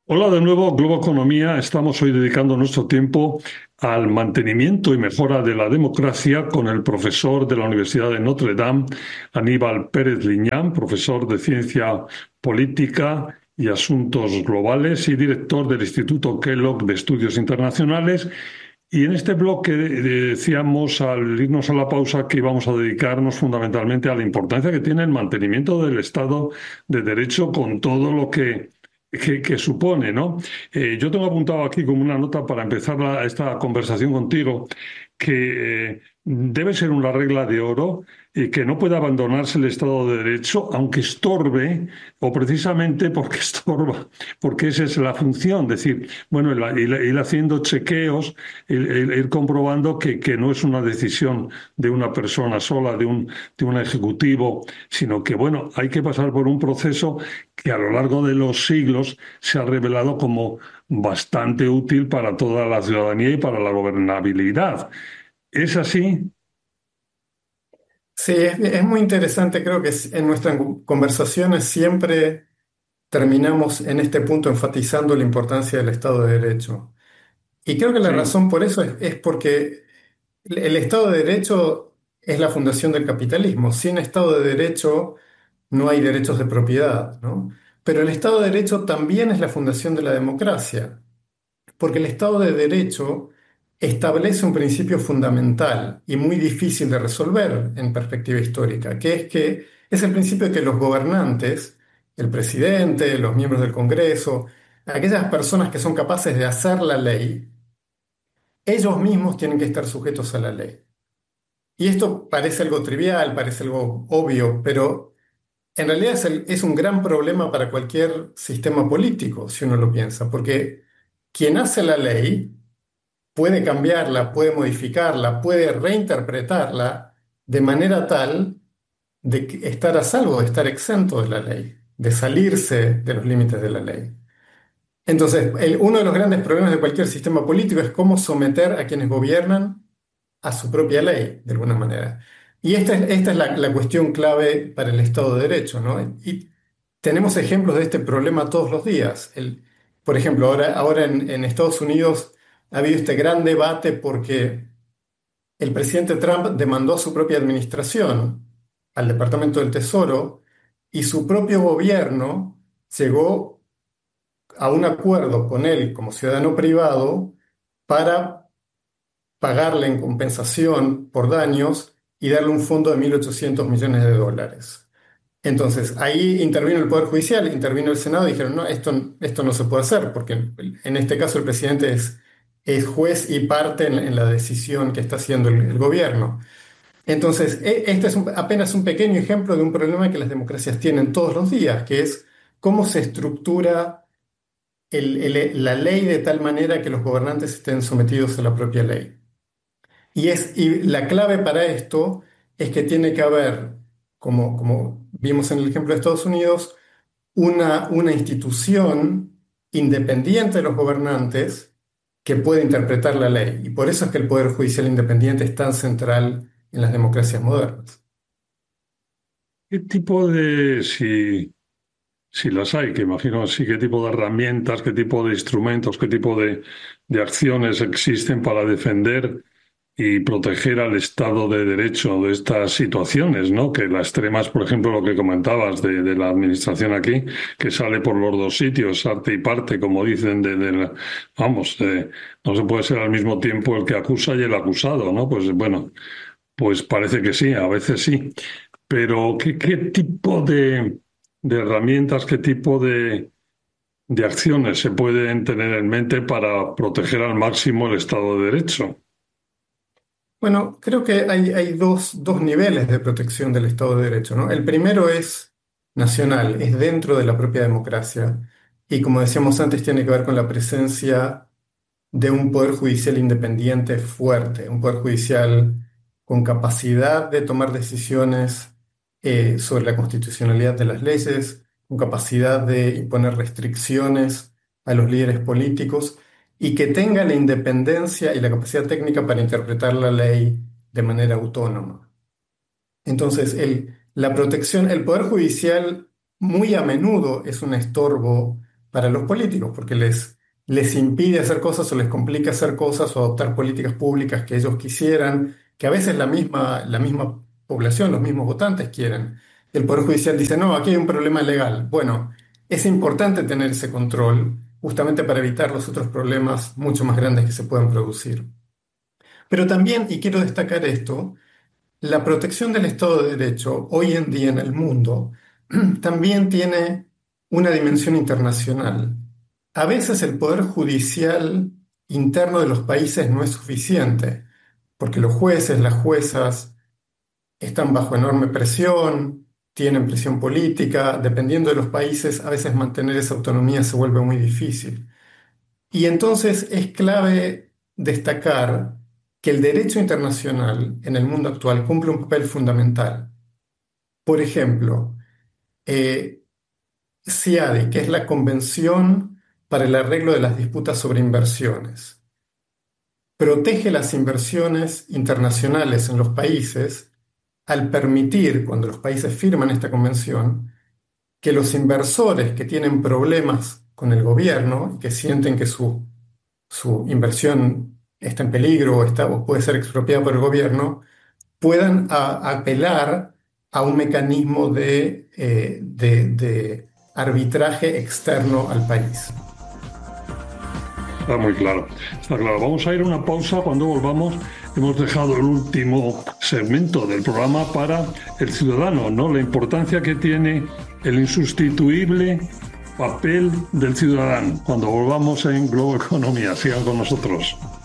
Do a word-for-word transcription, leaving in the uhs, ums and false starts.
Hola de nuevo, Globo Economía. Estamos hoy dedicando nuestro tiempo al mantenimiento y mejora de la democracia con el profesor de la Universidad de Notre Dame, Aníbal Pérez Liñán, profesor de Ciencia Política y Asuntos Globales y director del Instituto Kellogg de Estudios Internacionales. Y en este bloque eh, decíamos al irnos a la pausa que íbamos a dedicarnos fundamentalmente a la importancia que tiene el mantenimiento del Estado de Derecho con todo lo que, que, que supone, ¿no? Eh, yo tengo apuntado aquí como una nota para empezar la- esta conversación contigo que eh, debe ser una regla de oro y que no puede abandonarse el Estado de Derecho, aunque estorbe, o precisamente porque estorba, porque esa es la función, es decir, bueno, el- ir, ir haciendo chequeos, ir, ir- ir comprobando que, que no es una decisión de una persona sola, de un, de un ejecutivo, sino que, bueno, hay que pasar por un proceso que a lo largo de los siglos se ha revelado como bastante útil para toda la ciudadanía y para la gobernabilidad. ¿Es así? Sí, es, es muy interesante. Creo que s- en nuestras conversaciones siempre terminamos en este punto enfatizando la importancia del Estado de Derecho. Y creo que la Sí. razón por eso es, es porque el el Estado de Derecho es la fundación del capitalismo. Sin Estado de Derecho no hay derechos de propiedad, ¿no? Pero el Estado de Derecho también es la fundación de la democracia. Porque el Estado de Derecho establece un principio fundamental y muy difícil de resolver en perspectiva histórica, que es que es el principio de que los gobernantes, el presidente, los miembros del Congreso, aquellas personas que son capaces de hacer la ley, ellos mismos tienen que estar sujetos a la ley. Y esto parece algo trivial, parece algo obvio, pero en realidad es, el- es un gran problema para cualquier sistema político, si uno lo piensa, porque quien hace la ley puede cambiarla, puede modificarla, puede reinterpretarla de manera tal de que estar a salvo, de estar exento de la ley, de salirse de los límites de la ley. Entonces, el- uno de los grandes problemas de cualquier sistema político es cómo someter a quienes gobiernan a su propia ley, de alguna manera. Y esta es, esta es la, la cuestión clave para el Estado de Derecho, ¿no? Y tenemos ejemplos de este problema todos los días. El- por ejemplo, ahora, ahora en, en Estados Unidos ha habido este gran debate porque el presidente Trump demandó a su propia administración, al Departamento del Tesoro, y su propio gobierno llegó a un acuerdo con él como ciudadano privado para pagarle en compensación por daños y darle un fondo de mil ochocientos millones de dólares. Entonces, ahí intervino el Poder Judicial, intervino el Senado y dijeron, no, esto, esto no se puede hacer, porque en este caso el presidente es, es juez y parte en, en la decisión que está haciendo el, el gobierno. Entonces, e- este es un- apenas un pequeño ejemplo de un problema que las democracias tienen todos los días, que es cómo se estructura el- el- la ley de tal manera que los gobernantes estén sometidos a la propia ley. Y, es, y la clave para esto es que tiene que haber, como, como vimos en el ejemplo de Estados Unidos, una, una institución independiente de los gobernantes que puede interpretar la ley. Y por eso es que el Poder Judicial independiente es tan central en las democracias modernas. ¿Qué tipo de, si, si las hay, que imagino sí, qué tipo de herramientas, qué tipo de instrumentos, qué tipo de, de acciones existen para defender y proteger al Estado de Derecho de estas situaciones, ¿no? Que las extremas, por ejemplo, lo que comentabas de, de la administración aquí, que sale por los dos sitios, arte y parte, como dicen, de, de la- vamos, eh, no se puede ser al mismo tiempo el que acusa y el acusado, ¿no? Pues bueno, pues parece que sí, a veces sí. Pero ¿qué, qué tipo de, de herramientas, qué tipo de, de acciones se pueden tener en mente para proteger al máximo el Estado de Derecho? Bueno, creo que hay, hay dos, dos niveles de protección del Estado de Derecho, ¿no? El primero es nacional, es dentro de la propia democracia. Y como decíamos antes, tiene que ver con la presencia de un poder judicial independiente fuerte, un poder judicial con capacidad de tomar decisiones eh, sobre la constitucionalidad de las leyes, con capacidad de imponer restricciones a los líderes políticos y que tenga la independencia y la capacidad técnica para interpretar la ley de manera autónoma. Entonces, el, la protección, el poder judicial muy a menudo es un estorbo para los políticos, porque les, les impide hacer cosas o les complica hacer cosas o adoptar políticas públicas que ellos quisieran, que a veces la misma, la misma población, los mismos votantes quieren. El Poder Judicial dice, no, aquí hay un problema legal. Bueno, es importante tener ese control justamente para evitar los otros problemas mucho más grandes que se puedan producir. Pero también, y quiero destacar esto, la protección del Estado de Derecho hoy en día en el mundo también tiene una dimensión internacional. A veces el poder judicial interno de los países no es suficiente, porque los jueces, las juezas están bajo enorme presión, tienen presión política, dependiendo de los países, a veces mantener esa autonomía se vuelve muy difícil. Y entonces es clave destacar que el derecho internacional en el mundo actual cumple un papel fundamental. Por ejemplo, eh, CIADI, que es la Convención para el Arreglo de las Disputas sobre Inversiones, protege las inversiones internacionales en los países al permitir, cuando los países firman esta convención, que los inversores que tienen problemas con el gobierno y que sienten que su, su inversión está en peligro o, está, o puede ser expropiada por el gobierno, puedan a- apelar a un mecanismo de, eh, de- de arbitraje externo al país. Está muy claro, está claro. Vamos a ir a una pausa. Cuando volvamos, hemos dejado el último segmento del programa para el ciudadano, ¿no? La importancia que tiene el insustituible papel del ciudadano. Cuando volvamos en Globo Economía, sigan con nosotros.